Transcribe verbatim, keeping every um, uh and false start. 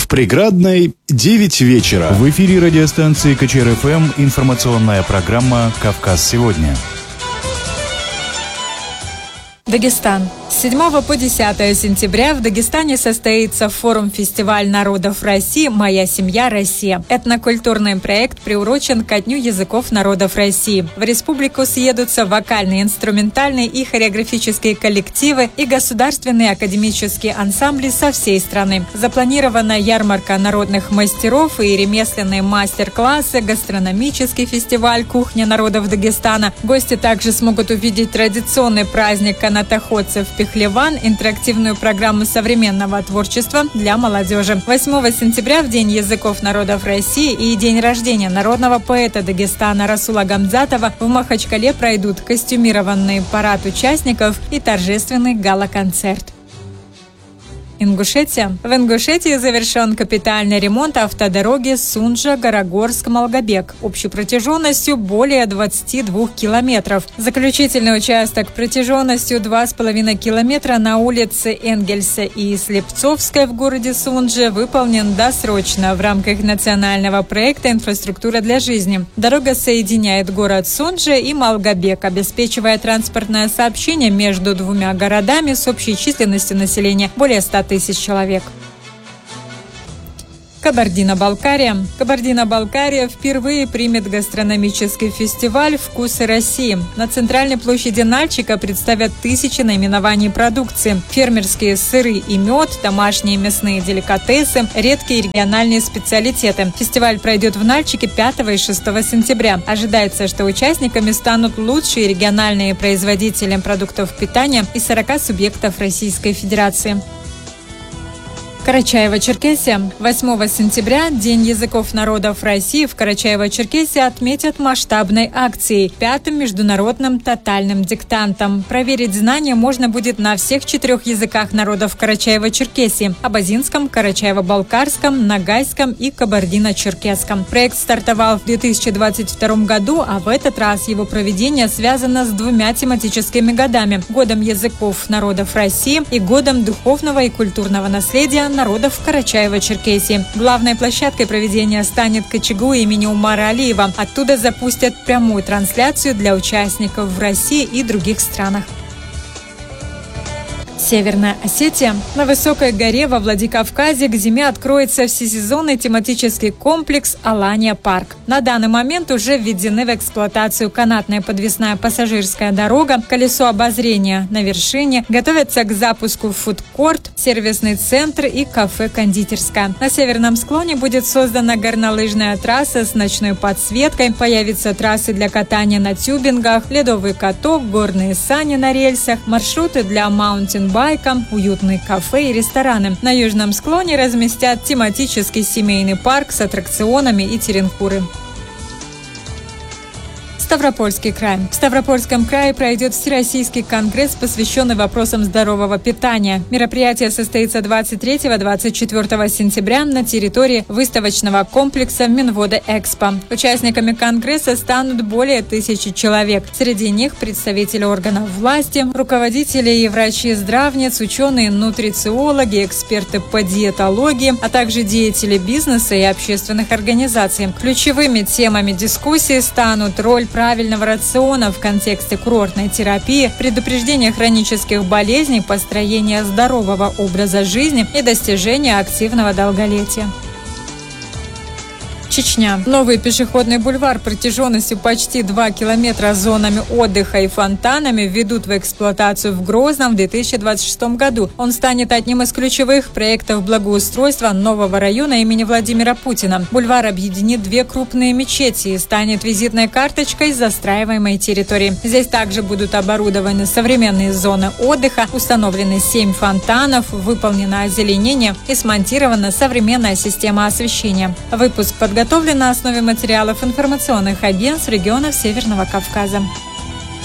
В Преградной девять вечера. В эфире радиостанции КЧР-ФМ информационная программа «Кавказ сегодня». Дагестан. С седьмого по десятое сентября в Дагестане состоится форум-фестиваль народов России «Моя семья. Россия». Этнокультурный проект приурочен ко Дню языков народов России. В республику съедутся вокальные, инструментальные и хореографические коллективы и государственные академические ансамбли со всей страны. Запланирована ярмарка народных мастеров и ремесленные мастер-классы, гастрономический фестиваль «Кухня народов Дагестана». Гости также смогут увидеть традиционный праздник канатоходцев Пехлеван, интерактивную программу современного творчества для молодежи. восьмого сентября, в День языков народов России и день рождения народного поэта Дагестана Расула Гамзатова, в Махачкале пройдут костюмированный парад участников и торжественный гала-концерт. Ингушетия. В Ингушетии завершен капитальный ремонт автодороги Сунжа-Горогорск-Малгобек общей протяженностью более двадцати двух километров. Заключительный участок протяженностью два с половиной километра на улице Энгельса и Слепцовской в городе Сунже выполнен досрочно в рамках национального проекта «Инфраструктура для жизни». Дорога соединяет город Сунже и Малгобек, обеспечивая транспортное сообщение между двумя городами с общей численностью населения более ста тысяч человек. Кабардино-Балкария. Кабардино-Балкария впервые примет гастрономический фестиваль «Вкусы России». На центральной площади Нальчика представят тысячи наименований продукции. Фермерские сыры и мед, домашние мясные деликатесы, редкие региональные специалитеты. Фестиваль пройдет в Нальчике пятого и шестого сентября. Ожидается, что участниками станут лучшие региональные производители продуктов питания из сорока субъектов Российской Федерации. Карачаево-Черкесия. восьмого сентября, День языков народов России, в Карачаево-Черкесии отметят масштабной акцией – пятым международным тотальным диктантом. Проверить знания можно будет на всех четырех языках народов Карачаево-Черкесии – абазинском, карачаево-балкарском, ногайском и кабардино-черкесском. Проект стартовал в две тысячи двадцать втором году, а в этот раз его проведение связано с двумя тематическими годами – Годом языков народов России и Годом духовного и культурного наследия народов Карачаево-Черкесии. Главной площадкой проведения станет Кочегу имени Умара Алиева. Оттуда запустят прямую трансляцию для участников в России и других странах. Северная Осетия. На высокой горе во Владикавказе к зиме откроется всесезонный тематический комплекс «Алания Парк». На данный момент уже введены в эксплуатацию канатная подвесная пассажирская дорога, колесо обозрения на вершине, готовятся к запуску фудкорт, сервисный центр и кафе-кондитерская. На северном склоне будет создана горнолыжная трасса с ночной подсветкой, появятся трассы для катания на тюбингах, ледовый каток, горные сани на рельсах, маршруты для маунтин байкам, уютные кафе и рестораны. На южном склоне разместят тематический семейный парк с аттракционами и теренкуры. Ставропольский край. В Ставропольском крае пройдет Всероссийский конгресс, посвященный вопросам здорового питания. Мероприятие состоится двадцать третьего — двадцать четвёртого сентября на территории выставочного комплекса Минвода-Экспо. Участниками конгресса станут более тысячи человек. Среди них представители органов власти, руководители и врачи-здравниц, ученые, нутрициологи, эксперты по диетологии, а также деятели бизнеса и общественных организаций. Ключевыми темами дискуссии станут роль правильного рациона в контексте курортной терапии, предупреждение хронических болезней, построение здорового образа жизни и достижение активного долголетия. Чечня. Новый пешеходный бульвар протяженностью почти два километра с зонами отдыха и фонтанами введут в эксплуатацию в Грозном в две тысячи двадцать шестом году. Он станет одним из ключевых проектов благоустройства нового района имени Владимира Путина. Бульвар объединит две крупные мечети и станет визитной карточкой застраиваемой территории. Здесь также будут оборудованы современные зоны отдыха, установлены семь фонтанов, выполнено озеленение и смонтирована современная система освещения. Выпуск подготовлен на основе материалов информационных агентств регионов Северного Кавказа.